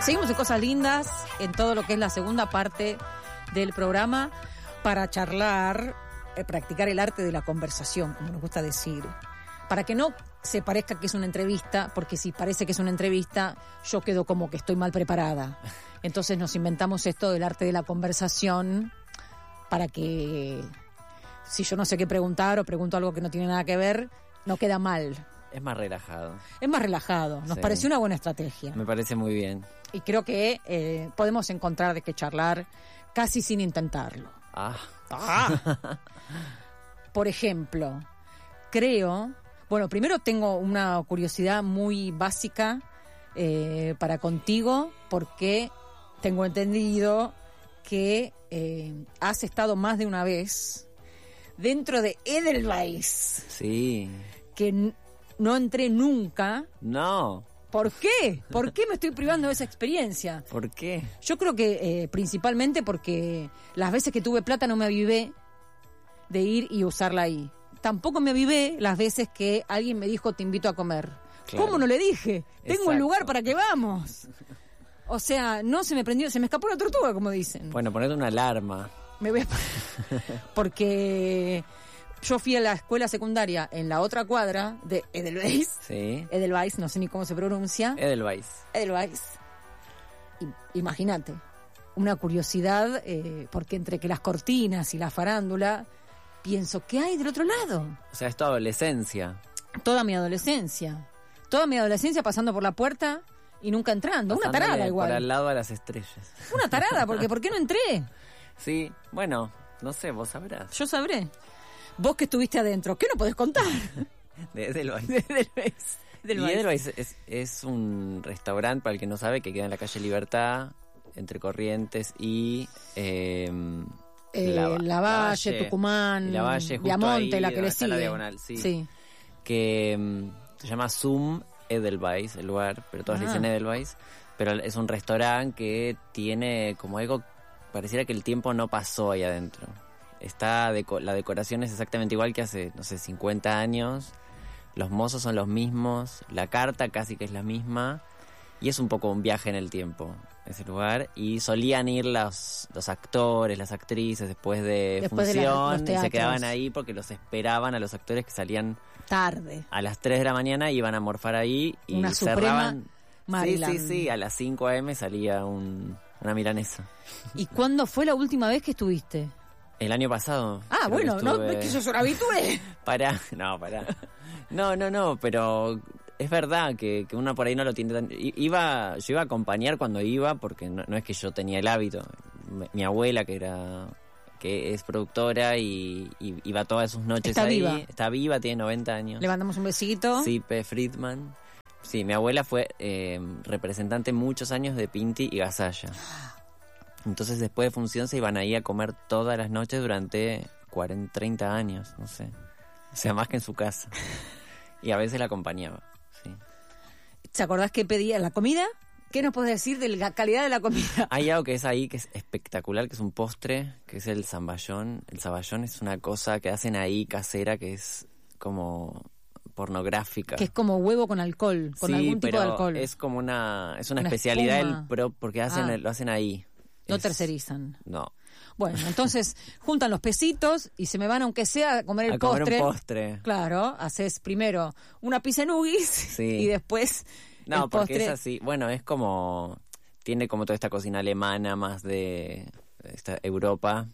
Seguimos en Cosas Lindas, en todo lo que es la segunda parte del programa, para charlar, practicar el arte de la conversación, como nos gusta decir. Para que no se parezca que es una entrevista, porque si parece que es una entrevista, yo quedo como que estoy mal preparada. Entonces nos inventamos esto del arte de la conversación para que, si yo no sé qué preguntar o pregunto algo que no tiene nada que ver, no queda mal. Es más relajado. Es más relajado. Nos pareció una buena estrategia. Me parece muy bien. Y creo que podemos encontrar de qué charlar casi sin intentarlo. Por ejemplo, creo... Bueno, primero tengo una curiosidad muy básica para contigo, porque tengo entendido que has estado más de una vez dentro de Edelweiss. Sí. Que no entré nunca. No. ¿Por qué? ¿Por qué me estoy privando de esa experiencia? ¿Por qué? Yo creo que principalmente porque las veces que tuve plata no me avivé de ir y usarla ahí. Tampoco me avivé las veces que alguien me dijo te invito a comer. Claro. ¿Cómo no le dije? Tengo un lugar para que vamos. O sea, no se me prendió, se me escapó la tortuga, como dicen. Bueno, ponete una alarma. Me voy a porque yo fui a la escuela secundaria en la otra cuadra de Edelweiss. Sí. Edelweiss, no sé ni cómo se pronuncia. Edelweiss. Imagínate, una curiosidad, porque entre que las cortinas y la farándula, pienso, ¿qué hay del otro lado? O sea, es tu adolescencia. Toda mi adolescencia pasando por la puerta y nunca entrando. Una tarada igual. Por al lado a las estrellas. Una tarada, porque ¿por qué no entré? Sí, bueno, no sé, vos sabrás. Yo sabré. Vos que estuviste adentro, ¿qué no podés contar? De Edelweiss. Y Edelweiss es un restaurante, para el que no sabe, que queda en la calle Libertad, entre Corrientes y... La Valle, Tucumán, La Valle, Viamonte, ahí, la que le sigue. La diagonal, sí. Que se llama Zoom Edelweiss, el lugar, pero todos le dicen Edelweiss. Pero es un restaurante que tiene como algo, pareciera que el tiempo no pasó ahí adentro. La decoración es exactamente igual que hace, no sé, 50 años. Los mozos son los mismos, la carta casi que es la misma. Y es un poco un viaje en el tiempo ese lugar. Y solían ir los actores, las actrices después de función. Y se quedaban ahí porque los esperaban a los actores que salían tarde. A las 3 de la mañana iban a morfar ahí y una cerraban. Maryland. Sí, a las 5 a.m. salía una milanesa. ¿Y cuándo fue la última vez que estuviste? El año pasado. Bueno, no es que yo soy habitué. Pará. No, pero es verdad que uno por ahí no lo tiene tan... Yo iba a acompañar cuando iba, porque no es que yo tenía el hábito. Mi abuela, que es productora y iba todas sus noches Está viva, tiene 90 años. Le mandamos un besito. Sí, P. Friedman. Sí, mi abuela fue representante muchos años de Pinti y Gasalla. Entonces después de función se iban ahí a comer todas las noches durante 30 años, no sé. O sea, más que en su casa. Y a veces la acompañaba, sí. ¿Te acordás que pedía la comida? ¿Qué nos podés decir de la calidad de la comida? Hay algo que es ahí que es espectacular, que es un postre, que es el zamballón. El zamballón es una cosa que hacen ahí casera que es como pornográfica. Que es como huevo con alcohol, con algún tipo de alcohol. Es como una especialidad porque lo hacen ahí. No tercerizan. No. Bueno, entonces juntan los pesitos y se me van, aunque sea, a comer el postre. Comer un postre. Claro, haces primero una pizza en nuggies y después el porque postre. Es así. Bueno, es como... Tiene como toda esta cocina alemana más de esta Europa.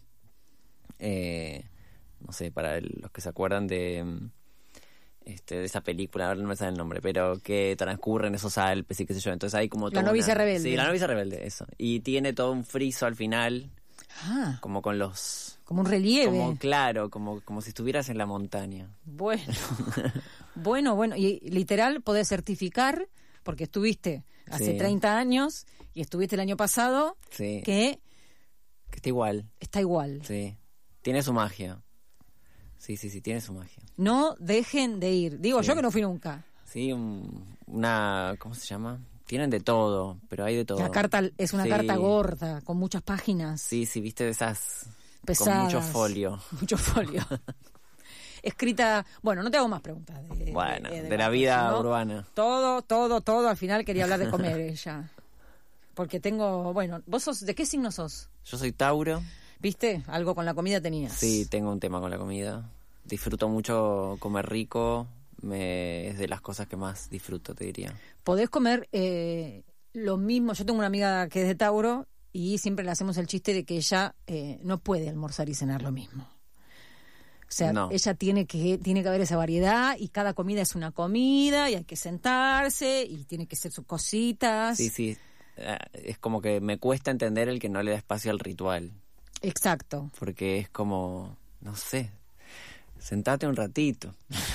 No sé, para los que se acuerdan de esa película, ahora no me sale el nombre, pero que transcurre en esos Alpes y qué sé yo. Entonces hay como La novicia rebelde. Sí, la novicia rebelde, eso. Y tiene todo un friso al final, como con los... Como un relieve. Como si estuvieras en la montaña. Bueno. bueno. Y literal podés certificar, porque estuviste hace 30 años y estuviste el año pasado, que está igual. Está igual. Sí. Tiene su magia. Sí, tiene su magia. No dejen de ir. Digo yo que no fui nunca. Sí, ¿cómo se llama? Tienen de todo, pero hay de todo. La carta es una carta gorda, con muchas páginas. Sí, viste de esas pesadas. Con mucho folio. Mucho folio. Escrita, bueno, no te hago más preguntas. De la vida urbana. Todo, al final quería hablar de comer ella. Porque tengo, bueno, ¿vos sos, de qué signo sos? Yo soy Tauro. ¿Viste? Algo con la comida tenías. Sí, tengo un tema con la comida. Disfruto mucho comer rico. Es de las cosas que más disfruto, te diría. Podés comer lo mismo. Yo tengo una amiga que es de Tauro y siempre le hacemos el chiste de que ella no puede almorzar y cenar lo mismo. O sea, no. Ella tiene que haber esa variedad y cada comida es una comida y hay que sentarse y tiene que ser sus cositas. Sí. Es como que me cuesta entender el que no le da espacio al ritual. Exacto. Porque es como, no sé, sentate un ratito.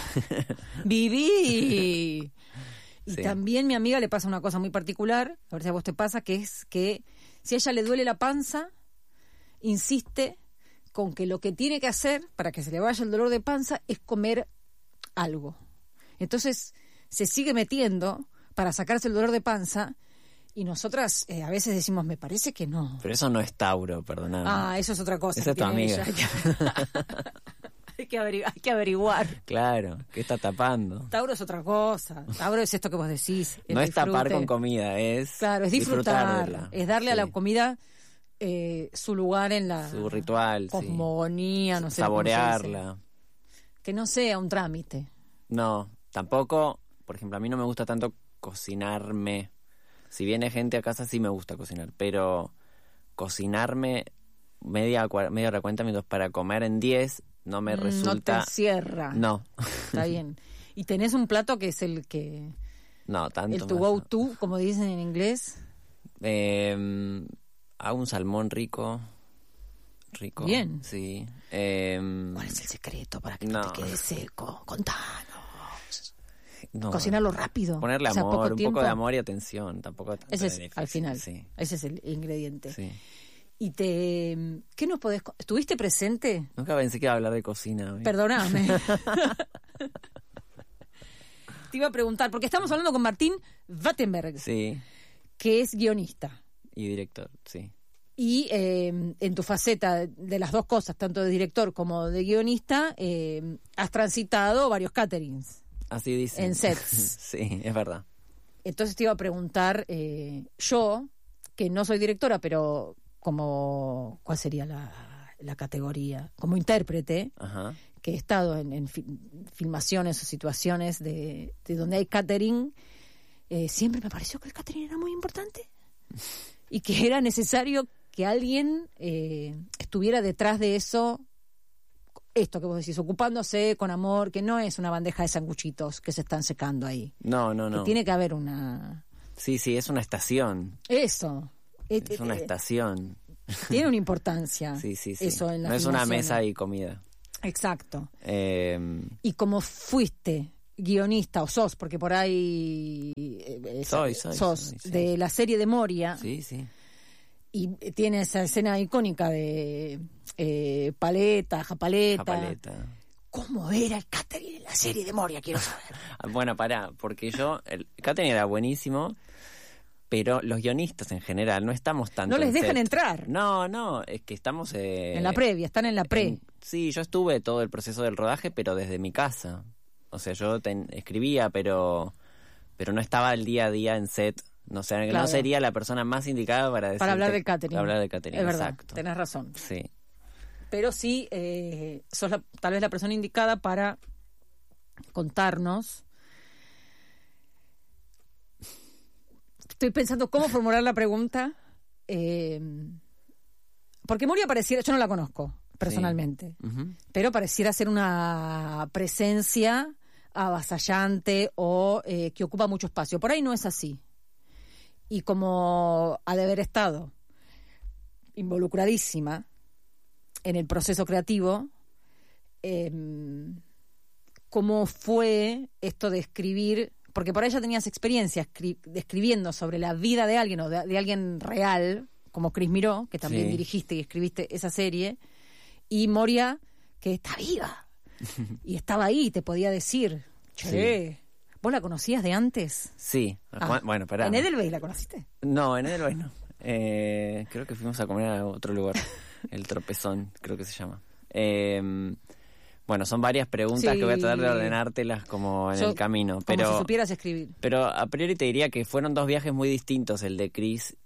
Viví. Y Sí. también mi amiga le pasa una cosa muy particular, a ver si a vos te pasa, que es que si a ella le duele la panza, insiste con que lo que tiene que hacer para que se le vaya el dolor de panza es comer algo. Entonces se sigue metiendo para sacarse el dolor de panza y nosotras a veces decimos, me parece que no. Pero eso no es Tauro, perdóname. Eso es otra cosa. Esa es tu amiga. Hay que averiguar. Claro, ¿qué está tapando? Tauro es otra cosa. Tauro es esto que vos decís. No es tapar disfrute. con comida, es Claro, es disfrutar. Es darle a la Sí. comida su lugar en la Su ritual, cosmogonía, no sé cómo se saborearla. dice. Que no sea un trámite. No, tampoco, por ejemplo, a mí no me gusta tanto cocinarme. Si viene gente a casa sí me gusta cocinar, pero cocinarme media hora, 40 minutos para comer en 10 no me resulta... No te cierra. No. Está bien. Y tenés un plato que es el que... No, tanto el to más go no. to, como dicen en inglés. Hago un salmón rico. Bien. Sí. ¿Cuál es el secreto para que no te quede seco? Contanos. No. Cocinarlo rápido. Ponerle O sea, amor, poco un tiempo. poco de amor y atención. Tampoco tanto Ese es, de difícil, al final, sí. ese es el ingrediente. Sí. Y ¿qué nos podés... ¿Estuviste presente? Nunca pensé que iba a hablar de cocina hoy. Perdóname. Te iba a preguntar, porque estamos hablando con Martín Wattenberg, Sí, que es guionista. y director, sí. Y en tu faceta de las dos cosas, tanto de director como de guionista, has transitado varios caterings Así dice. en sets. Sí, es verdad. Entonces te iba a preguntar, yo, que no soy directora, pero como, ¿cuál sería la categoría? Como intérprete, Ajá. que he estado en filmaciones o situaciones de donde hay catering, siempre me pareció que el catering era muy importante y que era necesario que alguien estuviera detrás de eso, esto que vos decís, ocupándose con amor, que no es una bandeja de sanguchitos que se están secando ahí. No. Que tiene que haber una... Sí, es una estación. Eso. Es una estación. Tiene una importancia. Sí. Eso en la no es una filmación. mesa y comida. Exacto. Eh, Y como fuiste guionista, o sos, porque por ahí Soy, sos sí. de la serie de Moria, sí. y tiene esa escena icónica de Japaleta. Japaleta. ¿Cómo era el catering en la serie de Moria? Quiero saber. Bueno, pará, porque el catering era buenísimo, pero los guionistas en general no estamos tanto No les en dejan set. entrar. No, es que estamos... En la previa, están en la pre. Sí, yo estuve todo el proceso del rodaje, pero desde mi casa. O sea, yo escribía, pero no estaba el día a día en set. No sé, Claro. no sería la persona más indicada para decirte- Para hablar del catering. Para hablar del catering, Es verdad, exacto. tenés razón. Sí. Pero sí, sos tal vez la persona indicada para contarnos. Estoy pensando cómo formular la pregunta. Porque Moria pareciera, yo no la conozco personalmente, Ujú. pero pareciera ser una presencia avasallante o que ocupa mucho espacio. Por ahí no es así. Y como ha de haber estado involucradísima en el proceso creativo, ¿cómo fue esto de escribir? Porque por ahí ya tenías experiencia escribiendo sobre la vida de alguien o de alguien real, como Cris Miró, que también Sí. dirigiste y escribiste esa serie, y Moria, que está viva y estaba ahí y te podía decir, che, ¿vos la conocías de antes? Sí. Bueno, pará. ¿En Edelweiss la conociste? No, en Edelweiss no. Creo que fuimos a comer a otro lugar. El Tropezón, creo que se llama. Bueno, son varias preguntas Sí. que voy a tratar de ordenártelas como en el camino. Como si Pero, supieras escribir. pero a priori te diría que fueron dos viajes muy distintos, el de Cris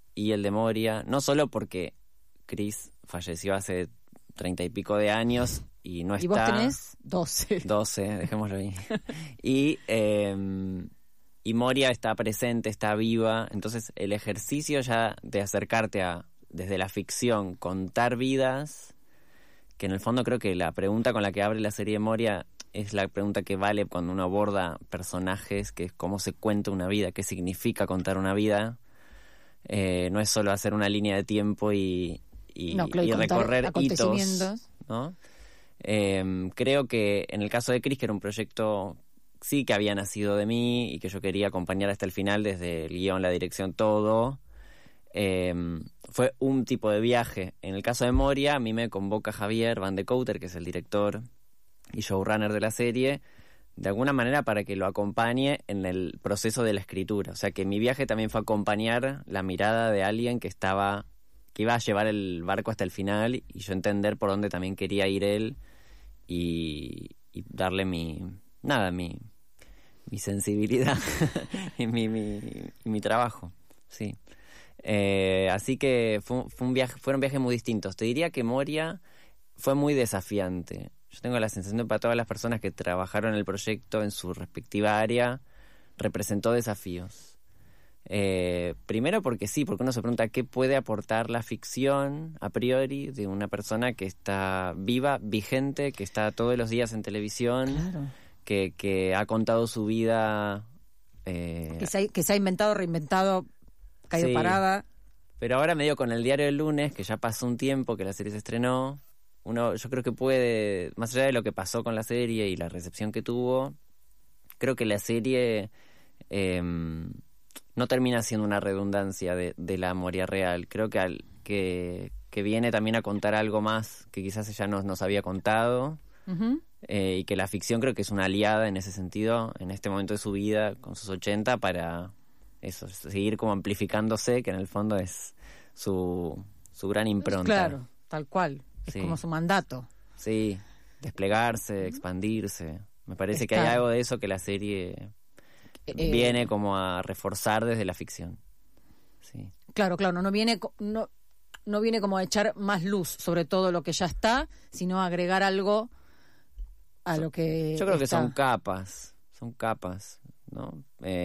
y el de Moria, no solo porque Chris falleció hace 30 y pico de años y no está... Y vos tenés 12. 12, dejémoslo ahí. Y Moria está presente, está viva, entonces el ejercicio ya de acercarte a, desde la ficción, contar vidas, que en el fondo creo que la pregunta con la que abre la serie Moria es la pregunta que vale cuando uno aborda personajes, que es cómo se cuenta una vida, qué significa contar una vida. No es solo hacer una línea de tiempo y recorrer hitos, ¿no? Creo que en el caso de Chris, que era un proyecto sí que había nacido de mí y que yo quería acompañar hasta el final, desde el guión, la dirección, todo, fue un tipo de viaje. En el caso de Moria, a mí me convoca Javier Van de Couter, que es el director y showrunner de la serie, de alguna manera para que lo acompañe en el proceso de la escritura. O sea, que mi viaje también fue acompañar la mirada de alguien que iba a llevar el barco hasta el final, y yo entender por dónde también quería ir él y darle mi sensibilidad y mi trabajo, sí. Así que fueron viajes muy distintos. Te diría que Moria fue muy desafiante. Yo tengo la sensación de que para todas las personas que trabajaron en el proyecto en su respectiva área, representó desafíos. Primero porque uno se pregunta qué puede aportar la ficción a priori de una persona que está viva, vigente, que está todos los días en televisión, claro, que ha contado su vida, que se ha inventado, reinventado, caído sí, parada. Pero ahora medio con el diario del lunes, que ya pasó un tiempo que la serie se estrenó, yo creo que puede, más allá de lo que pasó con la serie y la recepción que tuvo, creo que la serie no termina siendo una redundancia de la Moria real. Creo que viene también a contar algo más que quizás ella nos había contado, uh-huh, y que la ficción creo que es una aliada en ese sentido, en este momento de su vida, con sus 80, para eso, seguir como amplificándose, que en el fondo es su gran impronta. Claro, tal cual. Es como su mandato. Sí, desplegarse, expandirse. Me parece que hay algo de eso que la serie viene como a reforzar desde la ficción. Sí. Claro, no viene como a echar más luz sobre todo lo que ya está, sino a agregar algo a lo que yo creo que está. son capas, ¿no?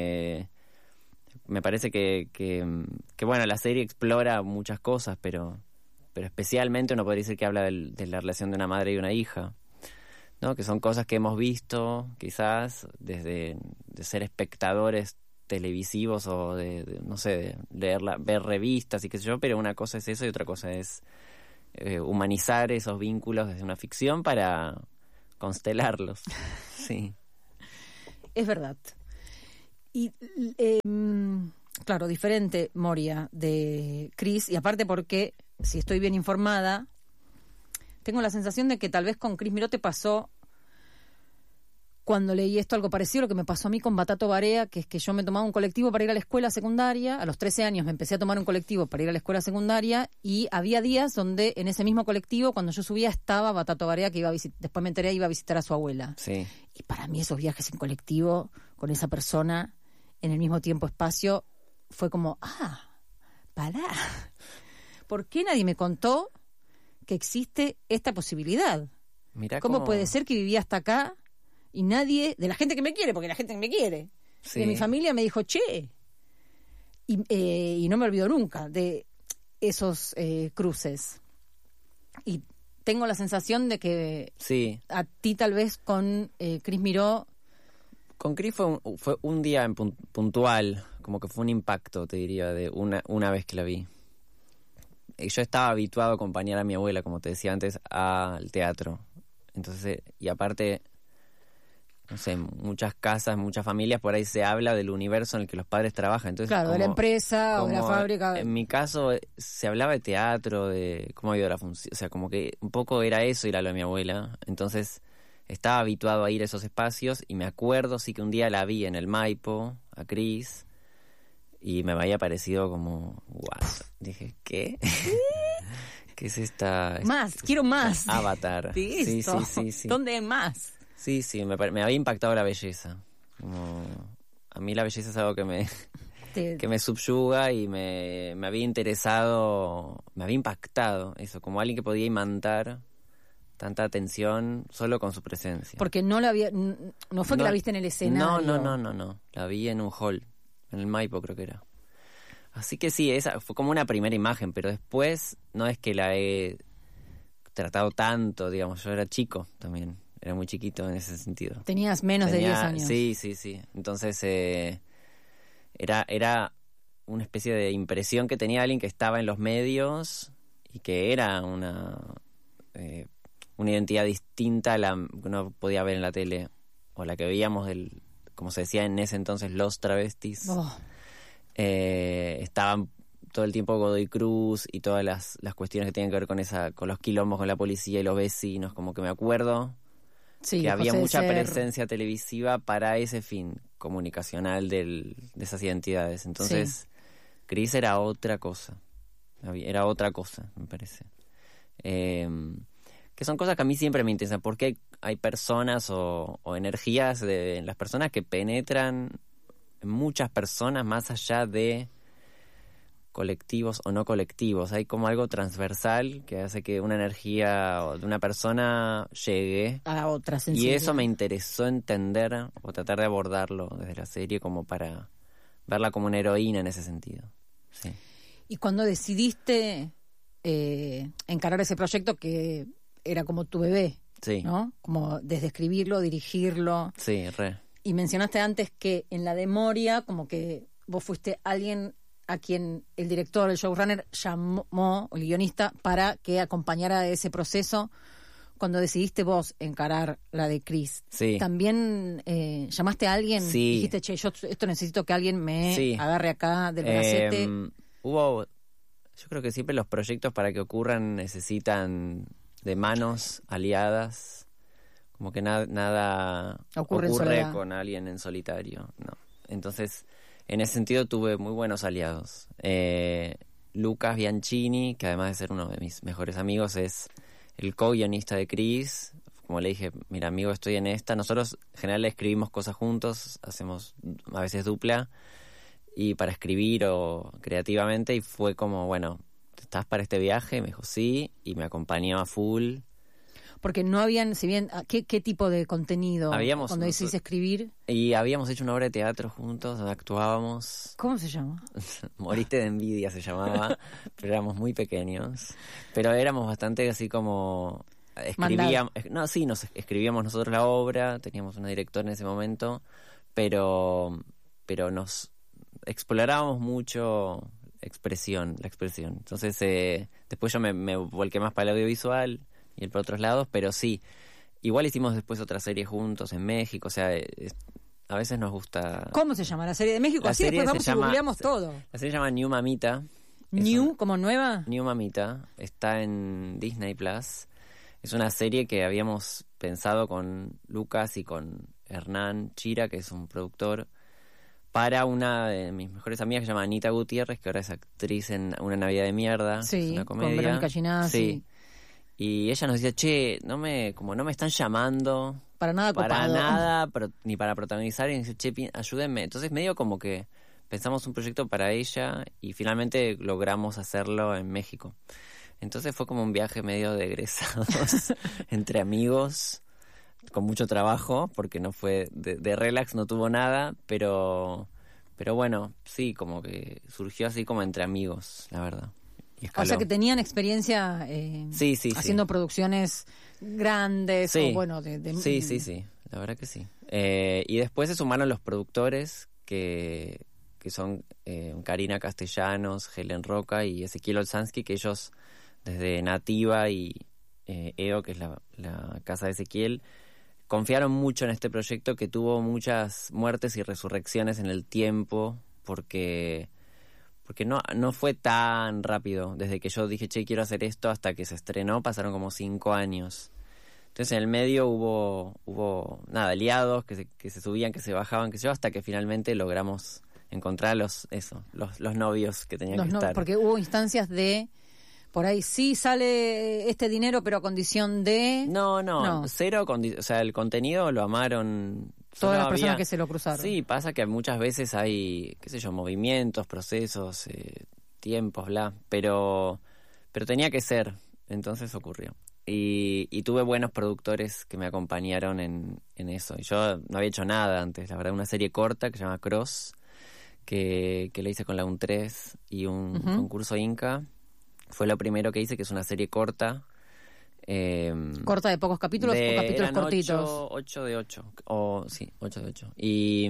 Me parece que bueno, la serie explora muchas cosas, pero especialmente uno podría decir que habla de la relación de una madre y una hija, ¿no? Que son cosas que hemos visto quizás desde de ser espectadores televisivos o no sé, de ver revistas y qué sé yo, pero una cosa es eso y otra cosa es humanizar esos vínculos desde una ficción para constelarlos. Sí. Es verdad. Y claro, diferente Moria de Chris, y aparte porque, si estoy bien informada, tengo la sensación de que tal vez con Chris Miró te pasó, cuando leí esto, algo parecido a lo que me pasó a mí con Batato Barea, que es que yo me tomaba un colectivo para ir a la escuela secundaria. A los 13 años me empecé a tomar un colectivo para ir a la escuela secundaria, y había días donde en ese mismo colectivo, cuando yo subía, estaba Batato Barea, que después me enteré, iba a visitar a su abuela. Sí. Y para mí esos viajes en colectivo con esa persona en el mismo tiempo-espacio fue como, pará, ¿por qué nadie me contó que existe esta posibilidad? Mirá ¿Cómo puede ser que vivía hasta acá y nadie, de la gente que me quiere, porque la gente que me quiere, sí, de mi familia, me dijo, che? Y no me olvido nunca de esos cruces. Y tengo la sensación de que sí, a ti tal vez con Chris Miró... Con Chris fue un día puntual, como que fue un impacto, te diría, de una vez que la vi. Yo estaba habituado a acompañar a mi abuela, como te decía antes, al teatro. Entonces, y aparte, no sé, muchas casas, muchas familias, por ahí se habla del universo en el que los padres trabajan. Entonces, claro, de la empresa o de la fábrica. En mi caso, se hablaba de teatro, de cómo había la función. O sea, como que un poco era eso ir a lo de mi abuela. Entonces, estaba habituado a ir a esos espacios, y me acuerdo sí que un día la vi en el Maipo, a Chris, y me había parecido como, what? Dije, ¿qué? ¿Qué es esta? Quiero más. Avatar. Sí. ¿Dónde hay más? Sí, me había impactado la belleza. Como, a mí la belleza es algo que que me subyuga y me había interesado, me había impactado eso, como alguien que podía imantar tanta atención solo con su presencia. Porque no fue que la viste en el escenario. No, la vi en un hall, en el Maipo creo que era. Así que sí, esa fue como una primera imagen, pero después no es que la he tratado tanto, digamos, yo era chico también, era muy chiquito en ese sentido. Tenías menos de 10 años. Sí, entonces era una especie de impresión que tenía alguien que estaba en los medios y que era una identidad distinta a la que uno podía ver en la tele o la que veíamos como se decía en ese entonces, los travestis. Estaban todo el tiempo Godoy Cruz y todas las cuestiones que tienen que ver con los quilombos con la policía y los vecinos, como que me acuerdo que había mucha presencia televisiva para ese fin comunicacional de esas identidades. Entonces, Cris era otra cosa, me parece. Que son cosas que a mí siempre me interesan, porque hay personas o energías en las personas que penetran en muchas personas más allá de colectivos o no colectivos. Hay como algo transversal que hace que una energía de una persona llegue a otra sensibilidad. Y eso me interesó entender o tratar de abordarlo desde la serie como para verla como una heroína en ese sentido. Sí. Y cuando decidiste encarar ese proyecto que era como tu bebé, sí, ¿no? Como desde escribirlo, dirigirlo. Sí, re. Y mencionaste antes que en la de Moria, como que vos fuiste alguien a quien el director, el showrunner, llamó, el guionista, para que acompañara ese proceso. Cuando decidiste vos encarar la de Cris, sí, ¿también llamaste a alguien? Sí. Dijiste, che, yo esto necesito que alguien me agarre acá del bracete. Yo creo que siempre los proyectos para que ocurran necesitan de manos aliadas, como que nada ocurre con alguien en solitario, no. Entonces, en ese sentido tuve muy buenos aliados. Lucas Bianchini, que además de ser uno de mis mejores amigos, es el co-guionista de Cris. Como le dije, mira, amigo, estoy en esta. Nosotros en general escribimos cosas juntos, hacemos a veces dupla, y para escribir o creativamente, y fue como, bueno, ¿estás para este viaje? Me dijo sí, y me acompañó a full. Porque no habían, si bien, ¿qué tipo de contenido cuando decidís escribir? Y habíamos hecho una obra de teatro juntos, donde actuábamos. ¿Cómo se llama? Moriste de envidia se llamaba, pero éramos muy pequeños. Pero éramos bastante así como... nos escribíamos nosotros la obra, teníamos una directora en ese momento, pero nos explorábamos mucho la expresión. Entonces, después yo me volqué más para el audiovisual y él por otros lados, pero sí, igual hicimos después otra serie juntos en México, o sea, a veces nos gusta... ¿Cómo se llama la serie de México? Así después vamos y googleamos todo. La serie se llama New Mamita. ¿Como nueva? New Mamita, está en Disney Plus. Es una serie que habíamos pensado con Lucas y con Hernán Chira, que es un productor, para una de mis mejores amigas que se llama Anita Gutiérrez, que ahora es actriz en Una Navidad de Mierda, sí, es una comedia. Con Verónica Ginazzi. Sí. Y ella nos decía, che, no me están llamando para nada, ni para protagonizar, y dice, che, ayúdenme. Entonces medio como que pensamos un proyecto para ella y finalmente logramos hacerlo en México. Entonces fue como un viaje medio de egresados entre amigos, con mucho trabajo, porque no fue de relax, no tuvo nada, pero bueno, sí, como que surgió así como entre amigos, la verdad. O sea que tenían experiencia haciendo producciones grandes, sí. o bueno, Sí, la verdad que sí. Y después se sumaron los productores que son Karina Castellanos, Helen Roca y Ezequiel Olsansky, que ellos desde Nativa y EO, que es la casa de Ezequiel, confiaron mucho en este proyecto, que tuvo muchas muertes y resurrecciones en el tiempo, porque no fue tan rápido. Desde que yo dije, che, quiero hacer esto, hasta que se estrenó, pasaron como 5 años. Entonces en el medio hubo aliados que se subían, que se bajaban, hasta que finalmente logramos encontrar los novios que tenían que estar. Porque hubo instancias de... Por ahí sí sale este dinero, pero a condición de... No, cero. O sea, el contenido lo amaron todas las personas que se lo cruzaron. Sí, pasa que muchas veces hay, qué sé yo, movimientos, procesos, tiempos, bla, pero tenía que ser, entonces ocurrió. Y tuve buenos productores que me acompañaron en eso. Y yo no había hecho nada antes, la verdad, una serie corta que se llama Cross, que la hice con la UN3 y un concurso Inca. Fue lo primero que hice, que es una serie corta. ¿Corta de pocos capítulos o capítulos cortitos? 8 de 8. Sí, 8 de 8. Y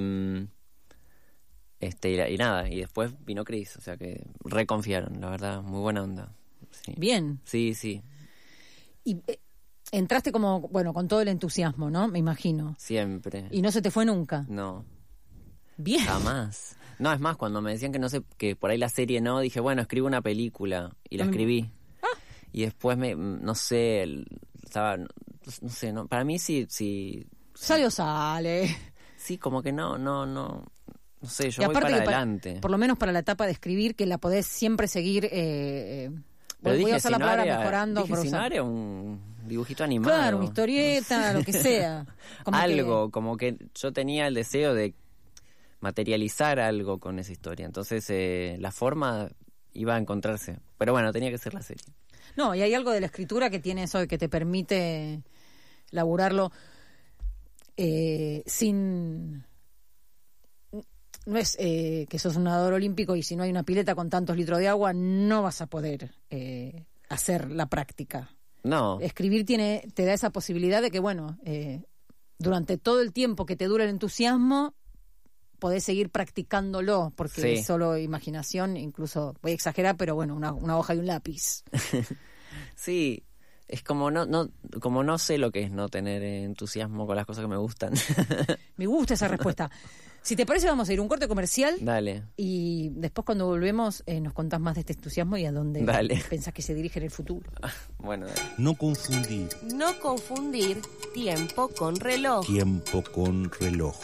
nada, y después vino Chris, o sea que reconfiaron, la verdad, muy buena onda. Sí. Bien. Sí. Y entraste como, bueno, con todo el entusiasmo, ¿no? Me imagino. Siempre. ¿Y no se te fue nunca? No. Bien. Jamás. No, es más, cuando me decían que no sé, que por ahí la serie no, dije, bueno, escribo una película. Y la escribí. Y después no sé, estaba, no sé, no, para mí sí. Sale. Sí, como que no sé, yo y voy para adelante. Por lo menos para la etapa de escribir, que la podés siempre seguir. Pero voy a usar la palabra mejorando. Dije, si no haría un dibujito animado. Claro, una historieta, lo que sea. Como algo, como que yo tenía el deseo de materializar algo con esa historia. Entonces la forma iba a encontrarse. Pero bueno, tenía que ser la serie. No, y hay algo de la escritura que tiene eso de que te permite laburarlo sin... No es que sos un nadador olímpico y si no hay una pileta con tantos litros de agua no vas a poder hacer la práctica. No. Escribir te da esa posibilidad de que, bueno, durante todo el tiempo que te dura el entusiasmo podés seguir practicándolo, porque es solo imaginación, incluso voy a exagerar, pero bueno, una hoja y un lápiz. Sí, es como no sé lo que es no tener entusiasmo con las cosas que me gustan. Me gusta esa respuesta. Si te parece, vamos a ir a un corte comercial. Dale. Y después, cuando volvemos, nos contás más de este entusiasmo y a dónde pensás que se dirige en el futuro. Bueno, dale. No confundir. No confundir tiempo con reloj. Tiempo con reloj.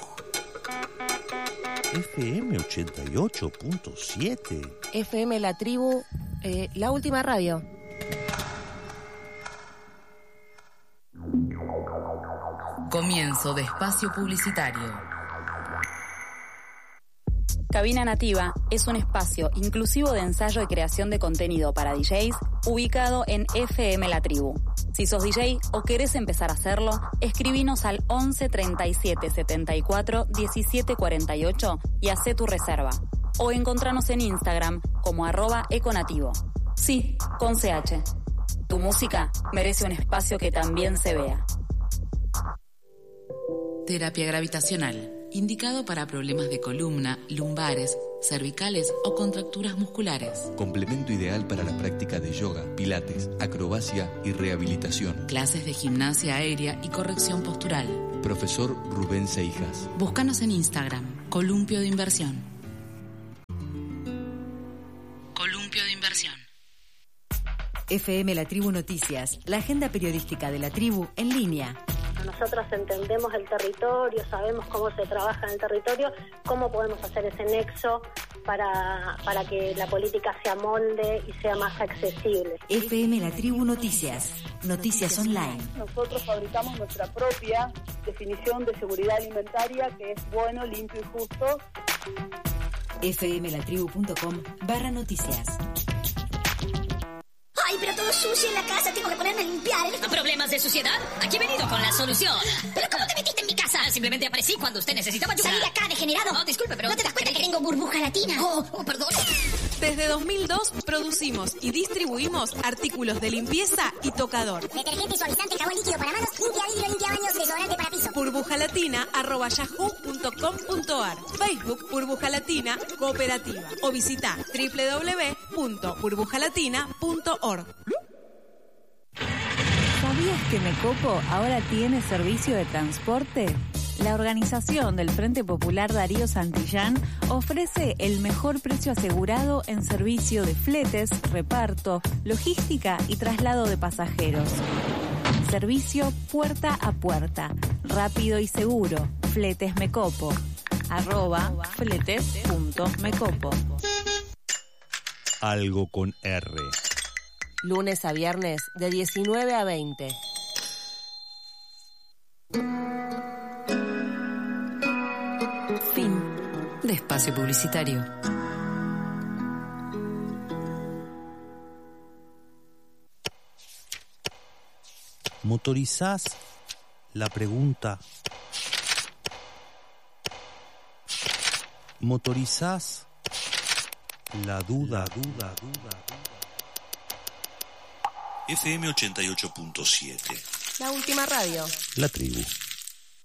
FM 88.7. FM La Tribu, la última radio. Comienzo de espacio publicitario. Cabina Nativa es un espacio inclusivo de ensayo y creación de contenido para DJs ubicado en FM La Tribu. Si sos DJ o querés empezar a hacerlo, escribinos al 11 37 74 17 48 y hacé tu reserva. O encontranos en Instagram como @econativo. Sí, con CH. Tu música merece un espacio que también se vea. Terapia gravitacional. Indicado para problemas de columna, lumbares, cervicales o contracturas musculares. Complemento ideal para la práctica de yoga, pilates, acrobacia y rehabilitación. Clases de gimnasia aérea y corrección postural. Profesor Rubén Seijas. Búscanos en Instagram, Columpio de Inversión. Columpio de Inversión. FM La Tribu Noticias, la agenda periodística de La Tribu en línea. Nosotros entendemos el territorio, sabemos cómo se trabaja en el territorio, cómo podemos hacer ese nexo para que la política se amolde y sea más accesible. FM La Tribu Noticias, noticias online. Nosotros fabricamos nuestra propia definición de seguridad alimentaria, que es bueno, limpio y justo. fmlatribu.com/noticias. ¡Ay, pero todo sucio en la casa! Tengo que ponerme a limpiar. ¿Problemas de suciedad? Aquí he venido con la solución. ¿Pero cómo te metiste en mi casa? Simplemente aparecí cuando usted necesitaba ayuda. ¡Salí de acá, degenerado! No, disculpe, pero... ¿No te das cuenta que tengo burbuja latina? Oh, perdón. Desde 2002 producimos y distribuimos artículos de limpieza y tocador. Detergente, suavizante, jabón líquido para manos, limpia vidrio, limpia baños, desodorante para piso. burbujalatina@yahoo.com.ar. Facebook Burbuja Latina Cooperativa. O visita www.burbujalatina.org. ¿Sabías que Mecopo ahora tiene servicio de transporte? La organización del Frente Popular Darío Santillán ofrece el mejor precio asegurado en servicio de fletes, reparto, logística y traslado de pasajeros. Servicio puerta a puerta, rápido y seguro. Fletes Mecopo. @fletes.mecopo. Algo con R. Lunes a viernes de 19 a 20. espacio publicitario. ¿Motorizás la pregunta? ¿Motorizás la duda? FM 88.7. La última radio. La tribu.